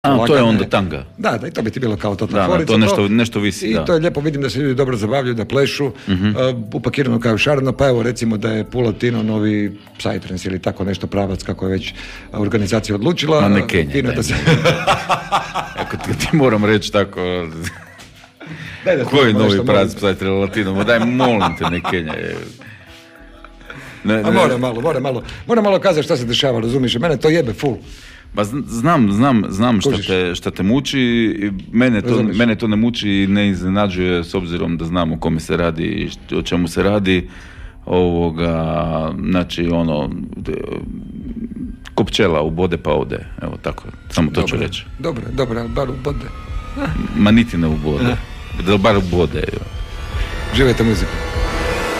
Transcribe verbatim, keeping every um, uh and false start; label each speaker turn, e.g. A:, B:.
A: A, to je onda tanga.
B: Da, da, i to bi ti bilo kao to
A: da, da, to nešto, nešto visi.
B: I
A: da.
B: to je lijepo, vidim da se ljudi dobro zabavljaju, da plešu, uh-huh. uh, upakirano kao šareno, pa evo recimo da je Pula Tino novi Psytrance ili tako nešto pravac, kako je već organizacija odlučila.
A: A ne Kenja.
B: Da se...
A: Ako ti, ti moram reći tako...
B: Daj da
A: koji novi pravac Psytrance Latino? Daj, molim te, ne Kenja.
B: Ne, ne. A mora malo, mora malo, mora malo kazati šta se dešava, razumiješ, mene to jebe full.
A: Ba znam, znam, znam šta te, šta te muči, mene to, mene to ne muči i ne iznenađuje s obzirom da znam o kome se radi i o čemu se radi. Ovoga, znači ono, ko pčela ubode pa ode, evo tako, samo to
B: dobro,
A: ću reći.
B: Dobro, dobro, ali bar ubode.
A: Ma niti ne ubode, da bar ubode.
B: Živajte muziku.